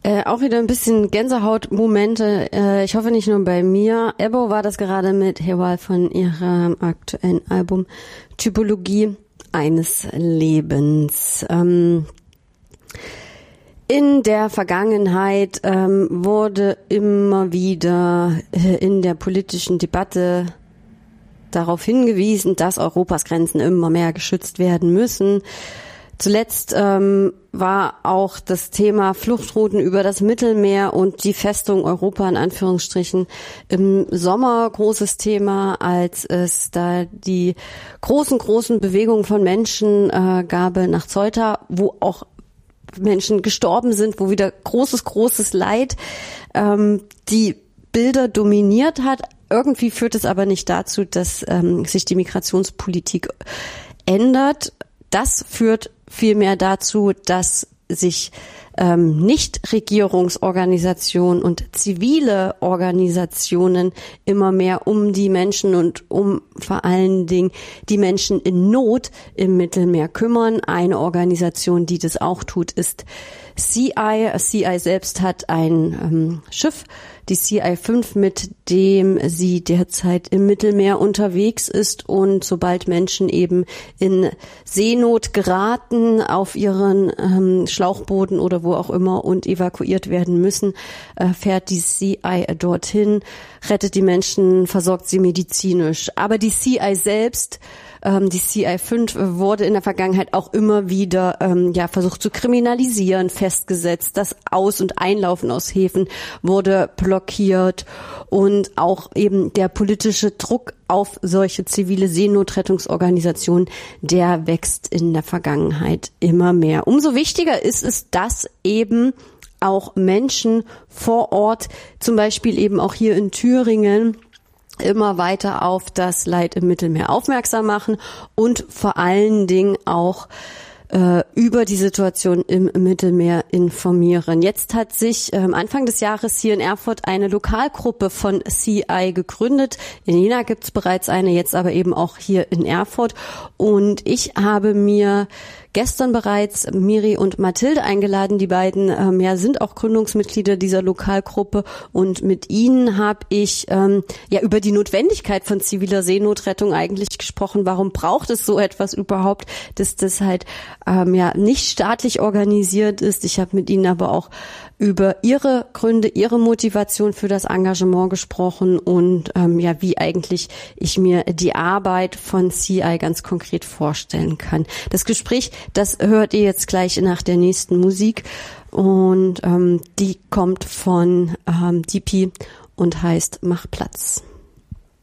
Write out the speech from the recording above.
Auch wieder ein bisschen Gänsehautmomente. Ich hoffe nicht nur bei mir. Ebbo war das gerade mit Hewal von ihrem aktuellen Album Typologie eines Lebens. In der Vergangenheit wurde immer wieder in der politischen Debatte darauf hingewiesen, dass Europas Grenzen immer mehr geschützt werden müssen. Zuletzt war auch das Thema Fluchtrouten über das Mittelmeer und die Festung Europa in Anführungsstrichen im Sommer großes Thema, als es da die großen Bewegungen von Menschen gab nach Ceuta, wo auch Menschen gestorben sind, wo wieder großes Leid die Bilder dominiert hat. Irgendwie führt es aber nicht dazu, dass sich die Migrationspolitik ändert. Das führt vielmehr dazu, dass sich Nichtregierungsorganisationen und zivile Organisationen immer mehr um die Menschen und um vor allen Dingen die Menschen in Not im Mittelmeer kümmern. Eine Organisation, die das auch tut, ist CI. CI selbst hat ein Schiff, die CI-5, mit dem sie derzeit im Mittelmeer unterwegs ist, und sobald Menschen eben in Seenot geraten auf ihren Schlauchbooten oder wo auch immer und evakuiert werden müssen, fährt die CI dorthin, rettet die Menschen, versorgt sie medizinisch. Aber die CI selbst, die CI-5, wurde in der Vergangenheit auch immer wieder versucht zu kriminalisieren, festgesetzt. Das Aus- und Einlaufen aus Häfen wurde blockiert und auch eben der politische Druck auf solche zivile Seenotrettungsorganisationen, der wächst in der Vergangenheit immer mehr. Umso wichtiger ist es, dass eben auch Menschen vor Ort, zum Beispiel eben auch hier in Thüringen, immer weiter auf das Leid im Mittelmeer aufmerksam machen und vor allen Dingen auch über die Situation im Mittelmeer informieren. Jetzt hat sich Anfang des Jahres hier in Erfurt eine Lokalgruppe von CI gegründet. In Jena gibt es bereits eine, jetzt aber eben auch hier in Erfurt. Und ich habe mir gestern bereits Miri und Mathilde eingeladen. Die beiden sind auch Gründungsmitglieder dieser Lokalgruppe, und mit ihnen habe ich über die Notwendigkeit von ziviler Seenotrettung eigentlich gesprochen. Warum braucht es so etwas überhaupt, dass das halt nicht staatlich organisiert ist. Ich habe mit ihnen aber auch über ihre Gründe, ihre Motivation für das Engagement gesprochen und wie eigentlich ich mir die Arbeit von CI ganz konkret vorstellen kann. Das Gespräch, das hört ihr jetzt gleich nach der nächsten Musik, und die kommt von DP und heißt Mach Platz.